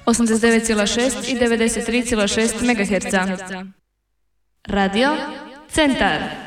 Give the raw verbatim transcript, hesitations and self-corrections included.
osamdeset devet zarez šest i devedeset tri zarez šest megaherca. Radio Centar.